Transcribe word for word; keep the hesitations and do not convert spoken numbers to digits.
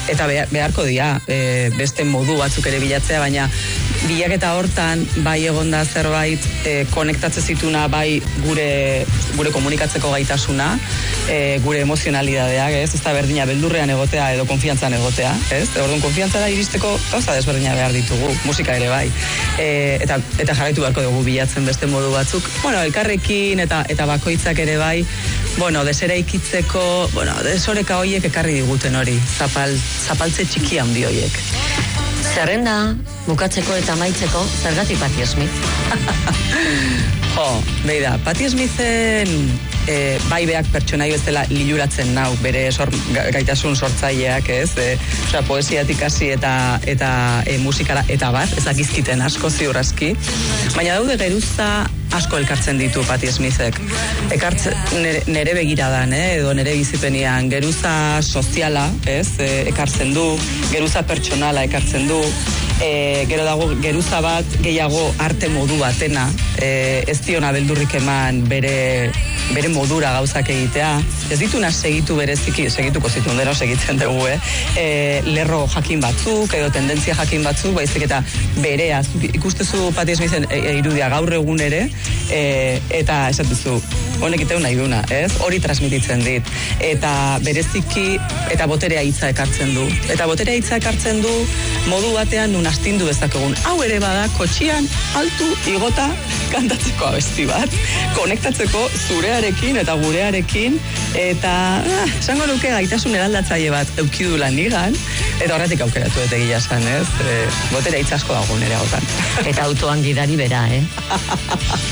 eta beharko dira e, beste modu batzuk ere bilatzea, baina bilaketa hortan bai egonda zerbait e, konektatzen zituna bai gure gure komunikatzeko gaitasuna, e, gure emozionalidadeak, ez? Ez da berdina beldurrean egotea edo konfiantzan egotea, ez? Orduan konfiantzara iristeko gauza desberdina behar ditugu, musika ere bai. E, eta eta jarraitu beharko dugu bilatzen beste modu batzuk. Bueno, elkarrekin eta eta bakoitzak ere bai, bueno, deseraikitzeko, bueno, desoreka hoiek ekarri diguten hori, zapal, zapaltze txiki handi hoiek. Zerrenda, bukatzeko eta amaitzeko, zergatik Patti Smith? Jo, beida, Patti Smithen e, bai beak pertsonai bezala liluratzen nau, bere sor, gaitasun sortzaileak, ez? E, osea, poesiatik hasi eta eta e, musikara eta bat, ez dakizkiten asko ziur aski. Baina daude geruza asko elkartzen ditu Patti Smithek. Ekartzen nere, nere begiradan, eh? Edo nere bizipenean geruza soziala, ez? E, ekartzen du, geruza pertsonala ekartzen du, e, gero dago geruza bat gehiago arte modu batena, e, ez diona beldurrik eman bere, bere modura gauzak egitea, ez dituna segitu bereziki, segituko zituen deno segitzen dugu, eh? E, lerro jakin batzuk, edo tendentzia jakin batzuk, baizik eta berea, ikustezu Patti Smithen e, e, irudia gaur egun ere, e, eta esatuzu, honek iteun nahi duna, ez? Hori transmititzen dit. Eta bereziki, eta boterea hitza ekartzen du. Eta boterea hitza ekartzen du modu batean nun astindu dezakegun. Hau ere bada, kotxian, altu, igota, kantatzeko abesti bat, konektatzeko zurearekin eta gurearekin, eta ah, esango nuke gaitasun eraldatzaile bat eukidula nigan, eta horretik aukeratu dut egia esan, ez? E, boterea hitz asko dago nire hautan. Eta autoan gidari bera, eh?